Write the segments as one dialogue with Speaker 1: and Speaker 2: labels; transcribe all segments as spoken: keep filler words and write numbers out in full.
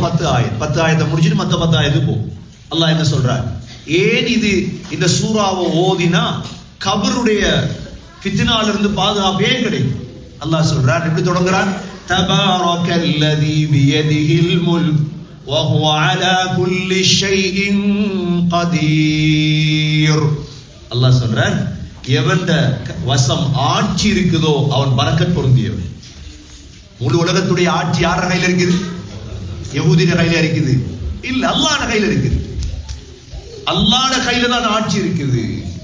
Speaker 1: பத்து ஆயத் பத்து ஆயத்தை முடிச்சுட்டு மத்த பத்து ஆயத்துக்கு போ. அல்லாஹ் என்ன சொல்றார்? ஏன் இது இந்த சூறாவை ஓதினா கபருடைய ஃபித்னால இருந்து பாதுகாப்பே கிடைக்கும். அல்லாஹ் சொல்றார், எப்படி தொடங்குறான்? தபாரக்கல்லதி பியதிஹில் முல்க் வஹுவ அலா குல்லி ஷைஇன் கதீர். அல்லாஹ் சொல்றார், எவன்ட வசம் ஆட்சி இருக்குதோ அவன் பரக்கத் பொருந்தியவன். முழு உலகத்துடைய ஆட்சி யார கையில இருக்குது? யஹூதிய கையில இருக்குது? இல்ல, அல்லாஹ்ட கையில இருக்குது. அல்லாஹ்ட கையில தான் ஆட்சி இருக்குது.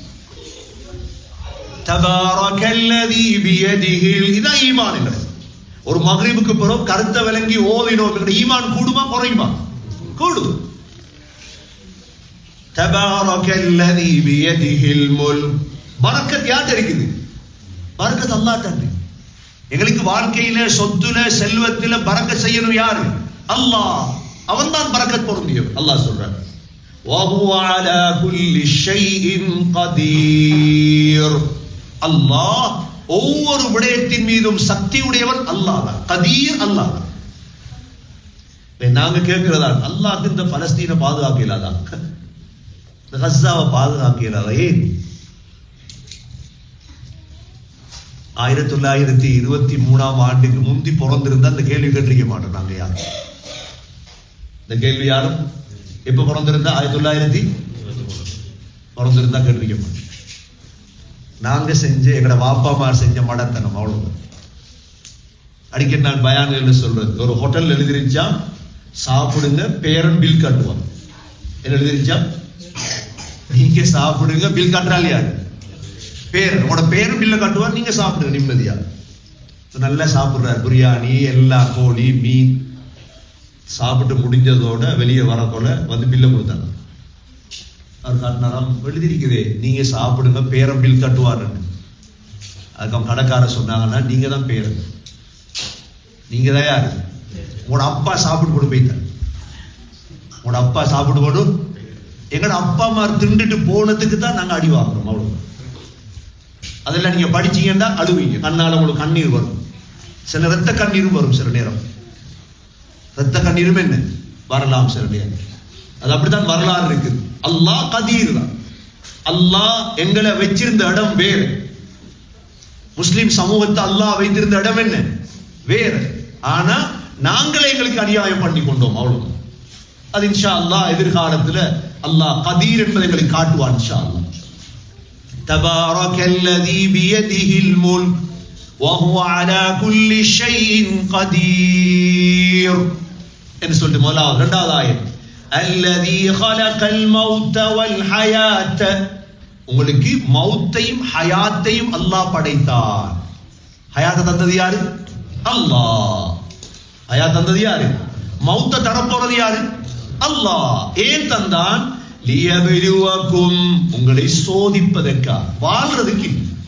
Speaker 1: தபாரக்கல்லதி பியதிஹில். இதா ஈமான் இல்ல. ஒரு மக்ரிபுக்கு பிறகு கருத்த விளங்கி ஓதினோம், ஈமான் கூடுமா குறையுமா? கூடும். தபாரக்கல்லதி பியதிஹில் முல்க். பரக்கத் யார்ட்ட இருக்குது? பரக்கத் அல்லாஹ்ட்ட இருக்கு. எங்களுக்கு வாழ்க்கையில சொத்துல செல்வத்தில பரக்கத் செய்யணும் யாரு? அல்லாஹ். அவன் தான் பரக்கத் பொருந்தியவன். அல்லாஹ் சொல்றான், வஹுவ அலா குல்லி ஷைஇன் கதீர். அல்லாஹ் ஒவ்வொரு விடயத்தின் மீதும் சக்தி உடையவன். அல்லாஹ் தான் கதீர். அல்லாஹ் தான். நாங்க கேட்கிறதா, அல்லாஹ் இந்த பலஸ்தீனை பாதுகாக்க இல்லாதா? இந்த கஸ்ஸாவை பாதுகாக்க இல்லாதா? ஏன்? ஆயிரத்தி தொள்ளாயிரத்தி இருபத்தி மூணாம் ஆண்டுக்கு முந்தி பிறந்திருந்தா இந்த கேள்வி கேட்டிருக்க மாட்டோம் நாங்க யாரும். இந்த கேள்வி யாரும் எப்ப பிறந்திருந்தா ஆயிரத்தி தொள்ளாயிரத்தி பிறந்திருந்தா கேட்டிருக்க மாட்டோம். நாங்க செஞ்ச எங்கட வாப்பாமார் செஞ்ச மடத்தனம் அவ்வளவு. அடிக்கடி நான் பயான்கள் சொல்றது, ஒரு ஹோட்டல் எழுதிருச்சா சாப்பிடுங்க பேரன் பில் காட்டுவான். என்ன எழுதிருச்சா? நீங்க சாப்பிடுங்க பில் காட்டுறாள் யாரு? பேரன். உங்களோட பேரும் பில்ல காட்டுவான், நீங்க சாப்பிடுங்க நிம்மதியா. நல்லா சாப்பிடுறாரு, பிரியாணி எல்லா கோழி மீன் சாப்பிட்டு முடிஞ்சதோட வெளியே வரக்கொள்ள வந்து பில்ல கொடுத்தாங்க. அவர் காட்டினாராம், எழுதிருக்குதே நீங்க சாப்பிடுங்க பேரம் பில் கட்டுவாரு. அதுக்கு கடைக்கார சொன்னாங்கன்னா நீங்க தான் பேரன், நீங்க தான் யாரு? உங்களோட அப்பா சாப்பிட்டு போட்டு போயிட்டார். உங்களோட அப்பா சாப்பிட்டு போட்டு எங்கட அப்பா அம்மா திண்டுட்டு போனதுக்கு தான் நாங்க அடி வாங்குறோம். அவ்வளவு. அதெல்லாம் நீங்க படிச்சீங்கன்னா அழுவீங்க, கண்ணால உங்களுக்கு கண்ணீர் வரும். சில ரத்த கண்ணீரும் வரும். சில நேரம் ரத்த கண்ணீரும் என்ன வரலாம் சில நேரம். அது அப்படித்தான் வரலாறு இருக்குது. அல்லாஹ் கதீர் தான். அல்லாஹ் எங்களை வச்சிருந்த இடம் வேறு. முஸ்லிம் சமூகத்தை அல்லாஹ் வைத்திருந்த இடம் என்ன வேறு. ஆனா நாங்களே எங்களுக்கு அநியாயம் பண்ணி கொண்டோம். அவ்வளவு. அது இன்ஷா அல்லாஹ் எதிர்காலத்துல அல்லாஹ் கதீர் என்பதை எங்களுக்கு காட்டுவான் இன்ஷா அல்லாஹ். தபாரக்கல்லதி பியதிஹில் முல்க் வஹுவ அலா குல்லி ஷைஇன் கதீர் என்று சொல்லிட்டு முதலாவது. இரண்டாவது ஆயத், அல்லதி ஹலகல் மௌத வல் ஹயாத். உங்களுக்கு மௌத்தையும் ஹயாத்தையும் அல்லாஹ் படைத்தான். ஹயாத்தை தந்தது யாரு? அல்லாஹ். ஹயாத் தந்தது யாரு? மௌத்த தரப்போறது யாரு? அல்லாஹ். ஏன் தந்தான்? லியபிலுவக்கும், உங்களை சோதிப்பதற்காக, வாழ்றதுக்கு.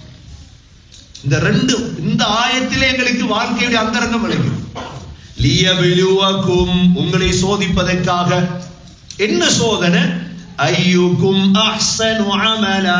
Speaker 1: இந்த ரெண்டு இந்த ஆயத்திலே எங்களுக்கு வாழ்க்கையுடைய அந்தரங்கம் விளங்கும். லியபிலுவக்கும், உங்களை சோதிப்பதற்காக. என்ன சோதனை? ஐயுக்கும் அஹ்ஸனு அமலா,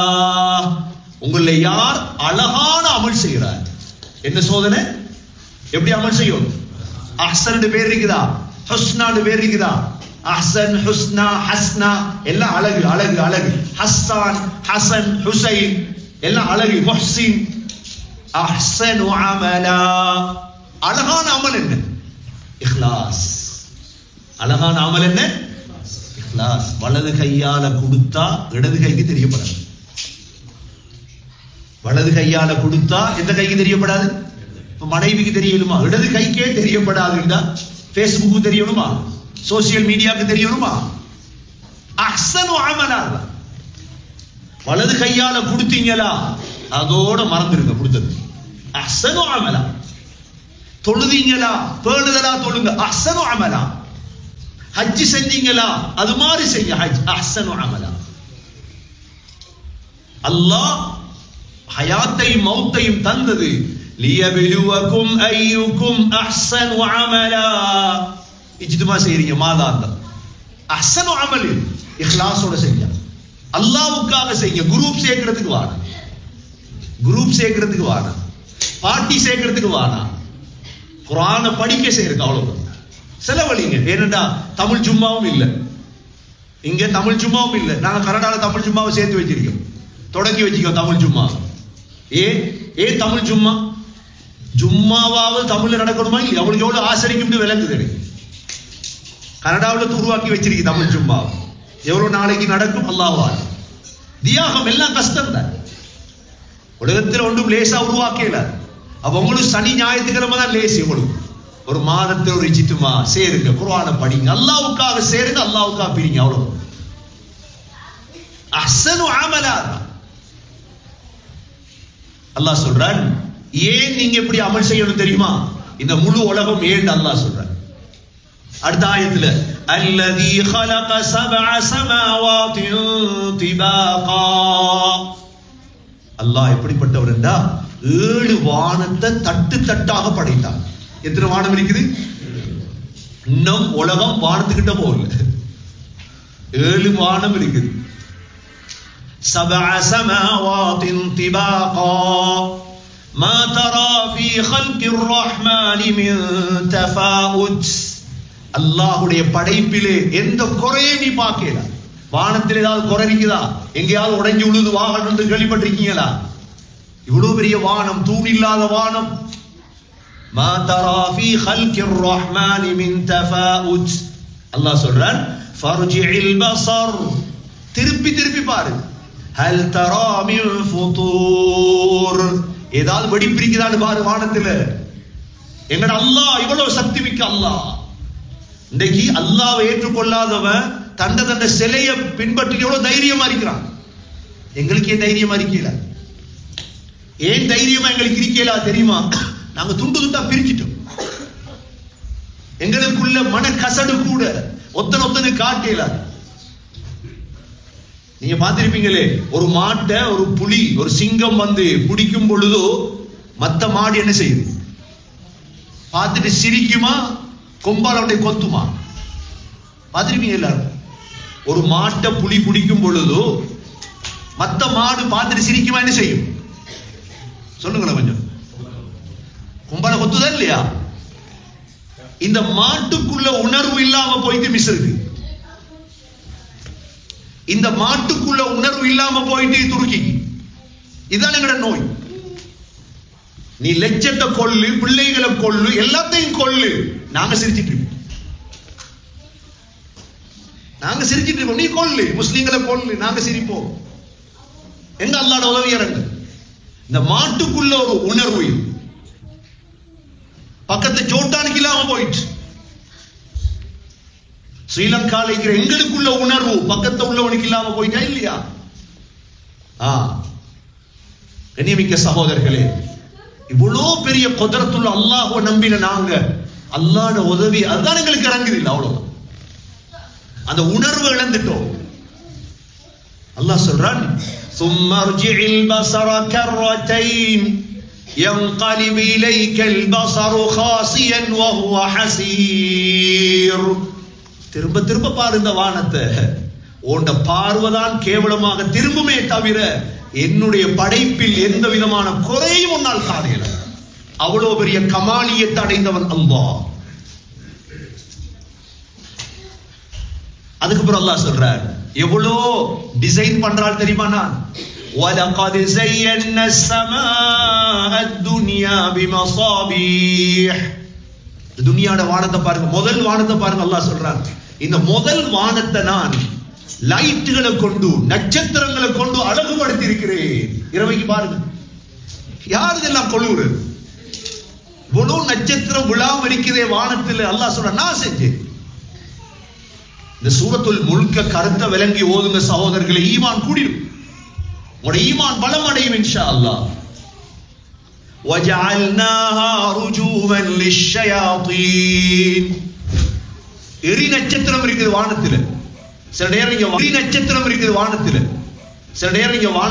Speaker 1: உங்களை யார் அழகான அமல் செய்கிறார். என்ன சோதனை? எப்படி அமல் செய்யும்? அஹ்ஸன் பேர் இருக்குதா? ஹுஸ்னான்னு பேர் இருக்குதா? அஹ்ஸன், ஹுஸ்னா, ஹஸ்னா எல்லாம் அழகு அழகு அழகு. ஹஸ்ஸான், ஹசன், ஹுசைன் எல்லாம் அழகு. முஹ்சின். அஹ்ஸனு அமலா, அழகான அமல் என்ன? இக்லாஸ். அழகான அமல் என்ன? இக்லாஸ். வலது கையால கொடுத்தா இடது கைக்கு தெரியப்படாது. வலது கையால கொடுத்தா எந்த கைக்கு தெரியப்படாது? இப்ப மனைவிக்கு தெரியணுமா? இடது கைக்கே தெரியப்படாது. பேஸ்புக்கு தெரியணுமா? சோசியல் மீடியாவுக்கு தெரியணுமா? அஹ்ஸனு அமலா. வலது கையால கொடுத்தீங்களா அதோட மறந்துருங்க கொடுத்தது. அஹ்ஸனு அமலா. தொழுதீங்களா பேணுதலா தொழுங்க. அஹ்ஸனு அமலா. ஹஜ் செஞ்சீங்களா அது மாதிரி செய்ய. ஹஜ் அஹ்ஸனு அமலா. அல்லாஹ் ஹயாத்தையும் மௌத்தையும் தந்தது லியபிலுவக்கும் அய்யுக்கும் அஹ்ஸனு அமலா. இஜ்திமா செய்றீங்க மாதாந்தம். அஹ்ஸனு அமல் இக்லாஸோட செய்ய, அல்லாஹ்வுக்காக செய்ய. குரூப் சேர்க்கிறதுக்கு வானா, குரூப் சேர்க்கிறதுக்கு வானா, பார்ட்டி சேர்க்கிறதுக்கு வானா, குர்ஆனை படிக்க செய்யறதுக்கு அவ்வளவு. செலவழிங்க. ஏனென்றா தமிழ் ஜும்மாவும் இல்லை, இங்க தமிழ் ஜும்மாவும் இல்லை. நாங்க கனடால தமிழ் ஜும்மாவை சேர்த்து வச்சிருக்கோம், தொடங்கி வச்சிருக்கோம் தமிழ் ஜும்மா. ஏன் ஏன் தமிழ் ஜும்மா? ஜும்மாவாவது தமிழ்ல நடக்கணுமா இல்லையா? அவங்களுக்கு எவ்வளவு ஆசரிக்கும் விளங்குது எனக்கு. கனடாவில் உருவாக்கி வச்சிருக்கு தமிழ் ஜும்மா. எவ்வளவு நாளைக்கு நடக்கும் அல்லாஹ். தியாகம் எல்லாம் கஷ்டம் தான், உலகத்தில் ஒன்றும் லேசா உருவாக்கல. அப்ப உங்களுக்கு சனி ஞாயிற்றுக்கிழமை தான் லேசி. உங்களுக்கு ஒரு மாதத்தில் ஒரு இஜித்துமா சேருங்க, குர்ஆனை படிங்க, அல்லாஹ்வுக்காக சேருங்க, அல்லாஹ்வுக்காக பிரிங்க. அவ்வளவு அஹ்ஸனு அமலா. அல்லாஹ் சொல்றான், ஏன் நீங்க இப்படி அமல் செய்யணும் தெரியுமா? இந்த முழு உலகம் ஏன் அல்லாஹ் சொல்றான். அடுத்த ஆயத்துல அல்லதி خلق سبع سماوات طباقا. அல்லாஹ் எப்படிப்பட்டவர் என்றா ஏழு வானத்தை தட்டு தட்டாக படைத்தார். எத்தனை வானம் இருக்குது? இன்னும் உலகம் வானத்துக்கிட்ட போகல, ஏழு வானம் இருக்குது. سبع سماوات طباقا ما ترى في خلق الرحمن من تفاوت. அல்லாஹ்வுடைய படைப்பிலே எந்த குறையும் நீ பார்க்கல. வானத்தில் ஏதாவது குறை இருக்குதா? எங்கேயாவது உடைஞ்சு விழுது வாகனம் என்று கேள்விப்பட்டிருக்கீங்களா? இவ்வளவு பெரிய வானம், தூண் இல்லாத வானம். ما ترى في خلق الرحمن من تفاوت. அல்லாஹ் சொல்றான், فارجع البصر. திருப்பி திருப்பி பாரு. هل ترى من فطور. ஏதாவது வெடிப்பு இருக்குதான்னு பாரு வானத்துல. எங்கட அல்லாஹ் இவ்வளவு சக்தி மிக்க அல்லாஹ். இன்றைக்கு அல்லாஹ்வை ஏற்றுக்கொள்ளாதவன் தண்ட தண்ட சிலையை பின்பற்றி எவ்வளவு தைரியமா இருக்கிறான். எங்களுக்கு ஏன் தைரியமா இருக்கல? ஏன் தைரியமா எங்களுக்கு இருக்கல தெரியுமா? நாங்க துண்டு துண்டா பிரிச்சிட்டோம். எங்களுக்குள்ள மன கசடு கூட ஒத்தன ஒத்தனை காட்டல. நீங்க பார்த்திருப்பீங்களே, ஒரு மாட்டை ஒரு புலி ஒரு சிங்கம் வந்து பிடிக்கும் பொழுதோ மத்த மாடு என்ன செய்யுது? பார்த்துட்டு சிரிக்குமா, கொம்பால அவனை கொத்துமா? பார்த்திருப்பீங்க எல்லாரும். ஒரு மாட்டை புலி பிடிக்கும் பொழுதோ மத்த மாடு பார்த்துட்டு சிரிக்குமா, என்ன செய்யும்? சொல்லுங்களேன் கொஞ்சம். கொம்பால கொத்துதா இல்லையா? இந்த மாட்டுக்குள்ள உணர்வு இல்லாம போயிட்டு மிஸ் இருக்கு. இந்த மாட்டுக்குள்ள உணர்வு இல்லாம போயிட்டு துருக்கிக்கு. இதுதான் எங்கட நோய். நீ லட்சத்தை கொள்ளு, பிள்ளைகளை கொள்ளு, எல்லாத்தையும் கொள்ளு, நாங்க சிரிச்சிட்டு இருக்கோம். நாங்க சிரிச்சிட்டு இருக்கோம். நீ கொள்ளு, முஸ்லிம்களை கொள்ளு, நாங்க சிரிப்போம். எங்க அல்லாஹ்வோட உதவி இறங்கு. இந்த மாட்டுக்குள்ள ஒரு உணர்வு பக்கத்து ஜோட்டானுக்கு இல்லாம போயிட்டு. ஸ்ரீலங்கால இருக்கிற எங்களுக்குள்ள உணர்வு பக்கத்து உள்ளவனுக்கு இல்லாம போயிட்டா இல்லையா? கண்ணியமிக்க சகோதரர்களே, இவ்வளவு பெரிய குதரத்துள்ள அல்லாஹ்வை நம்பின நாங்க அல்லாஹ்வோட உதவி அதுதான் எங்களுக்கு இறங்குது இல்லை. அவ்வளவுதான், அந்த உணர்வு இழந்துட்டோம். அல்லாஹ் சொல்றான், ثم ارجع البصر كرتين ينقلب إليك البصر خاسئا وهو حسير. திரும்ப திரும்ப பாரு இந்த வானத்தை. உன்ட பார்வைதான் கேவலமாக திரும்புமே தவிர என்னுடைய படைப்பில் எந்த விதமான குறையும் உன்னால் காணல. அவ்வளவு பெரிய கமாலியத்தை அடைந்தவன் அல்லாஹ். அதுக்கப்புறம் அல்லாஹ் சொல்றார், எவ்வளோ டிசைன் பண்றாள் தெரியுமா? நான் وَلَقَدْ زَيَّنَّا السَّمَاءَ الدُّنْيَا بِمَصَابِيحَ. துனியாவோட வானத்தை பாருங்க, முதல் வானத்தை பாருங்க. அல்லாஹ் சொல்றான், இந்த முதல் வானத்தை நான் லைட்டுகளை கொண்டு நட்சத்திரங்களை கொண்டு அழகுபடுத்தி இருக்கிறேன். இரவைக்கு பாருங்க, யாரு இதெல்லாம் கொள்ளுறது? இவ்வளவு நட்சத்திரம் விழாம இருக்கிறதே வானத்தில். அல்லாஹ் சொல்றான், நான் செஞ்சேன். இந்த சூரத்துல் முல்க கருத்தை விளங்கி ஓதுங்க சகோதரர்களை. ஈமான் கூடிடும், உங்களுடைய ஈமான் பலம் அடையும் இன்ஷா அல்லாஹ். وَجَعَلْنَاهَا رُجُومًا لِلشَّيَاطِينِ. எரி நட்சத்திரம் இருக்குது வானத்தில். சில நேரம் இங்க நட்சத்திரம் இருக்குது வானத்தில். சில நேரம் இங்க